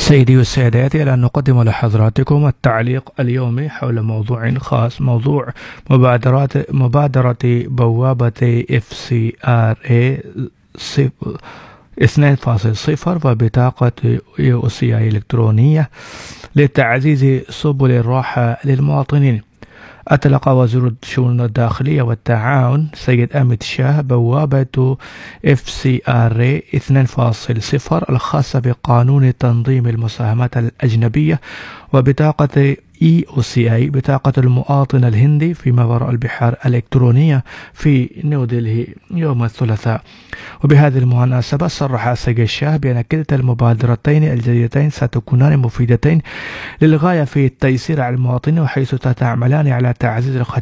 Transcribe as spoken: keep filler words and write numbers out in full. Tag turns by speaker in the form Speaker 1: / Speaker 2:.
Speaker 1: سيدي وسادتي، الآن نقدم لحضراتكم التعليق اليومي حول موضوع خاص، موضوع مبادرات مبادرة بوابة اف سي ار اي اثنين فاصلة صفر وبطاقة يو او سي اي إلكترونية لتعزيز سبل الراحة للمواطنين. أطلق وزير الشؤون الداخلية والتعاون سيد أميت شاه بوابة اف سي ار اي اثنين فاصلة صفر الخاصة بقانون تنظيم المساهمات الأجنبية وبطاقة اي او سي اي بطاقة المواطن الهندي في ما وراء البحار الإلكترونية في نيودلهي يوم الثلاثاء. وبهذه المناسبة صرح سيد الشاه بأن كلتا المبادرتين الجديدتين ستكونان مفيدتين للغاية في التيسير على المواطنين، وحيث تعملان على تعزيز الخدمات